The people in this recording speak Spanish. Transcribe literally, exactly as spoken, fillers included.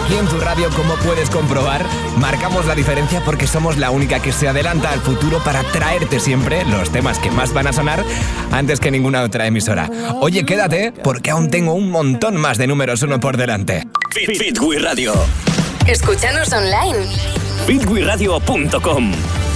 aquí en tu radio, como puedes comprobar, marcamos la diferencia porque somos la única que se adelanta al futuro para traerte siempre los temas que más van a sonar antes que ninguna otra emisora. Oye, quédate, porque aún tengo un montón más de números uno por delante. Fit, Fit We Radio. Escúchanos online. fit we radio punto com.